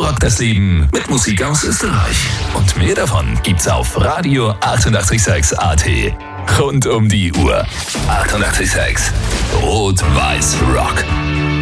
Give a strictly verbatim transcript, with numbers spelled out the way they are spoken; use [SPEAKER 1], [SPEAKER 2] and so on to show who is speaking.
[SPEAKER 1] rock das Leben mit Musik aus Österreich. Und mehr davon gibt's auf Radio achtundachtzig Komma sechs A T. Rund um die Uhr. achtundachtzig Komma sechs Rot-Weiß Rock.